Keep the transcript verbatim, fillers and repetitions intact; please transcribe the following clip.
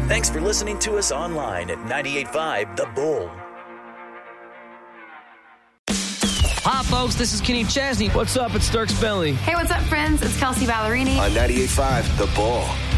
Thanks for listening to us online at ninety-eight point five The Bull. Hi, folks. This is Kenny Chesney. What's up? It's Dirk Bentley. Hey, what's up, friends? It's Kelsey Ballerini. On ninety-eight point five The Bull.